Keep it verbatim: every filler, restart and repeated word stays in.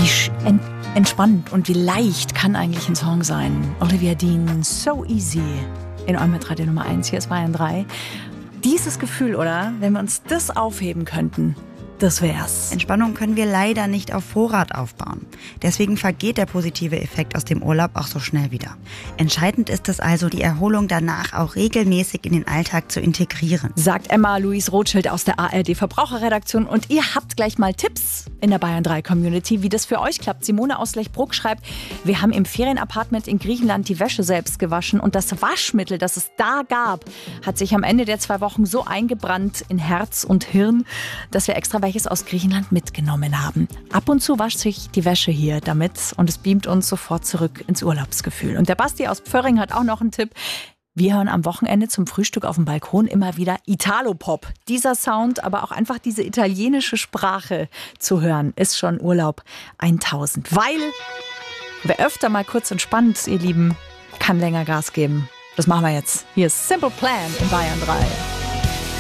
Wie ent entspannend und wie leicht kann eigentlich ein Song sein? Olivia Dean, So Easy. In eurem Radio Nummer eins, hier ist Bayern drei. Dieses Gefühl, oder? Wenn wir uns das aufheben könnten, das wär's. Entspannung können wir leider nicht auf Vorrat aufbauen. Deswegen vergeht der positive Effekt aus dem Urlaub auch so schnell wieder. Entscheidend ist es also, die Erholung danach auch regelmäßig in den Alltag zu integrieren. Sagt Emma Louise Rothschild aus der A R D Verbraucherredaktion. Und ihr habt gleich mal Tipps in der Bayern drei Community, wie das für euch klappt. Simone aus Lechbruck schreibt, wir haben im Ferienapartment in Griechenland die Wäsche selbst gewaschen und das Waschmittel, das es da gab, hat sich am Ende der zwei Wochen so eingebrannt in Herz und Hirn, dass wir extra welches aus Griechenland mitgenommen haben. Ab und zu wascht sich die Wäsche hier damit und es beamt uns sofort zurück ins Urlaubsgefühl. Und der Basti aus Pförring hat auch noch einen Tipp. Wir hören am Wochenende zum Frühstück auf dem Balkon immer wieder Italopop. Dieser Sound, aber auch einfach diese italienische Sprache zu hören, ist schon Urlaub tausend. Weil wer öfter mal kurz entspannt, ihr Lieben, kann länger Gas geben. Das machen wir jetzt. Hier ist Simple Plan in Bayern drei.